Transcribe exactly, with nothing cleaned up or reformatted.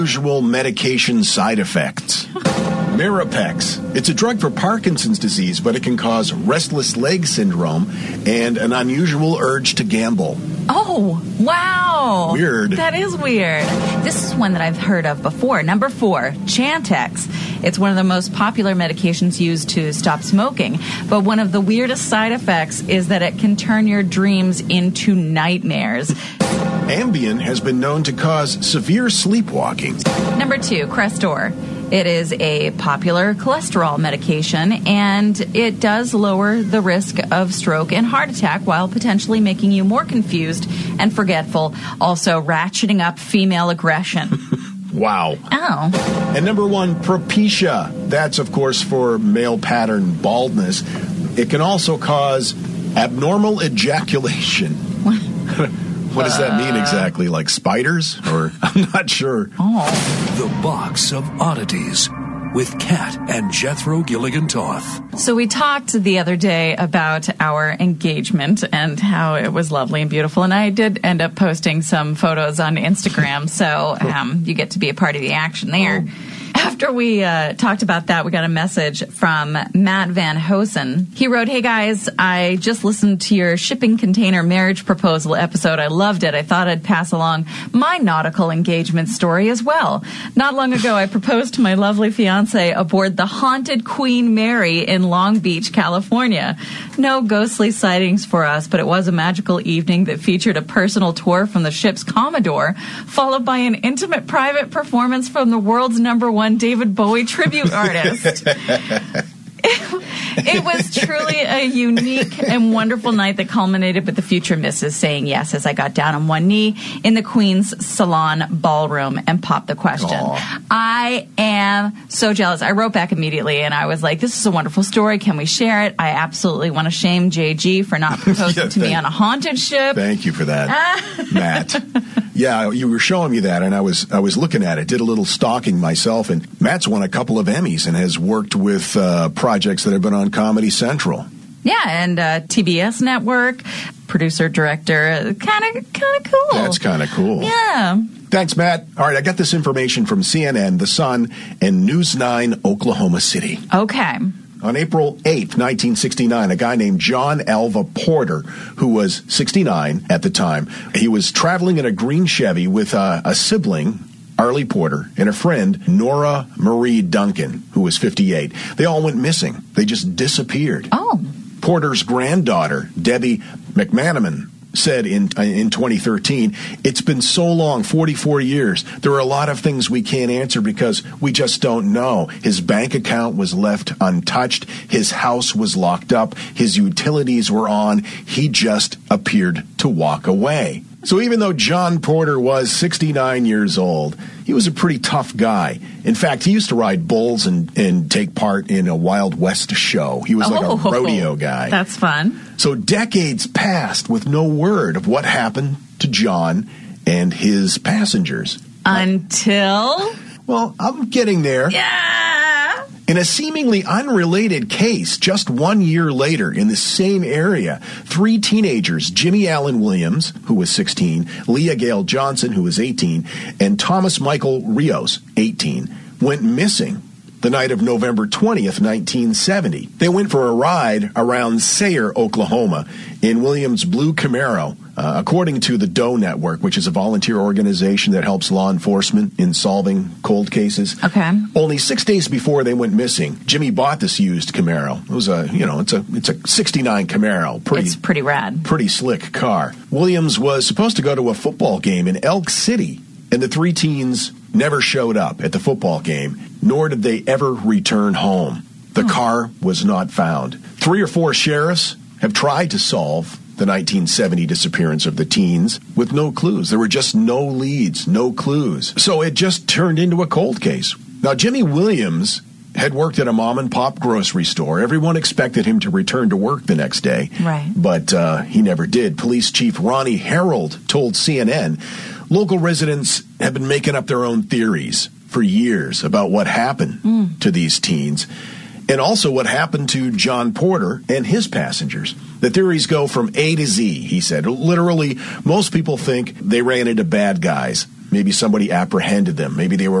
Usual medication side effects. Mirapex. It's a drug for Parkinson's disease, but it can cause restless leg syndrome and an unusual urge to gamble. Oh, wow. Weird. That is weird. This is one that I've heard of before. Number four, Chantix. It's one of the most popular medications used to stop smoking. But one of the weirdest side effects is that it can turn your dreams into nightmares. Ambien has been known to cause severe sleepwalking. Number two, Crestor. It is a popular cholesterol medication, and it does lower the risk of stroke and heart attack while potentially making you more confused and forgetful, also ratcheting up female aggression. Wow. Oh. And number one, Propecia. That's, of course, for male pattern baldness. It can also cause abnormal ejaculation. What does that mean exactly? Like spiders? Or I'm not sure. Oh. The Box of Oddities with Kat and Jethro Gilligan Toth. So we talked the other day about our engagement and how it was lovely and beautiful. And I did end up posting some photos on Instagram. So um, you get to be a part of the action there. Oh. After we uh, talked about that, we got a message from Matt Van Hosen. He wrote, "Hey guys, I just listened to your shipping container marriage proposal episode. I loved it. I thought I'd pass along my nautical engagement story as well. Not long ago, I proposed to my lovely fiance aboard the haunted Queen Mary in Long Beach, California. No ghostly sightings for us, but it was a magical evening that featured a personal tour from the ship's Commodore, followed by an intimate private performance from the world's number one David Bowie tribute artist. It was truly a unique and wonderful night that culminated with the future missus saying yes as I got down on one knee in the Queen's Salon ballroom and popped the question. Aww. I am so jealous. I wrote back immediately and I was like, this is a wonderful story. Can we share it? I absolutely want to shame J G for not proposing yeah, to me on a haunted ship. Thank you for that, Matt. Yeah, you were showing me that, and I was I was looking at it, did a little stalking myself, and Matt's won a couple of Emmys and has worked with uh, projects that have been on Comedy Central. Yeah, and uh, T B S Network, producer, director, kind of kind of cool. That's kind of cool. Yeah. Thanks, Matt. All right, I got this information from C N N, The Sun, and News nine, Oklahoma City. Okay. On April eighth, nineteen sixty-nine, a guy named John Alva Porter, who was sixty-nine at the time, he was traveling in a green Chevy with uh, a sibling, Arlie Porter, and a friend, Nora Marie Duncan, who was fifty-eight. They all went missing. They just disappeared. Oh. Porter's granddaughter, Debbie McManaman, said in in twenty thirteen, it's been so long, forty-four years. There are a lot of things we can't answer because we just don't know. His bank account was left untouched. His house was locked up. His utilities were on. He just appeared to walk away. So even though John Porter was sixty-nine years old, he was a pretty tough guy. In fact, he used to ride bulls and, and take part in a Wild West show. He was like oh, a rodeo guy. That's fun. So decades passed with no word of what happened to John and his passengers. Until? Well, I'm getting there. Yeah! In a seemingly unrelated case, just one year later in the same area, three teenagers, Jimmy Allen Williams, who was sixteen, Leah Gale Johnson, who was eighteen, and Thomas Michael Rios, eighteen, went missing the night of November twentieth, nineteen seventy. They went for a ride around Sayre, Oklahoma, in Williams' blue Camaro. Uh, according to the Doe Network, which is a volunteer organization that helps law enforcement in solving cold cases. Okay. Only six days before they went missing, Jimmy bought this used Camaro. It was a, you know, it's a it's a sixty-nine Camaro. Pretty, it's pretty rad. Pretty slick car. Williams was supposed to go to a football game in Elk City, and the three teens never showed up at the football game, nor did they ever return home. The oh. car was not found. Three or four sheriffs have tried to solve the nineteen seventy disappearance of the teens with no clues. There were just no leads, no clues. So it just turned into a cold case. Now, Jimmy Williams had worked at a mom-and-pop grocery store. Everyone expected him to return to work the next day. Right. But uh, he never did. Police Chief Ronnie Harold told C N N, local residents have been making up their own theories for years about what happened mm. to these teens. And also what happened to John Porter and his passengers. The theories go from A to Z, he said. Literally, most people think they ran into bad guys. Maybe somebody apprehended them. Maybe they were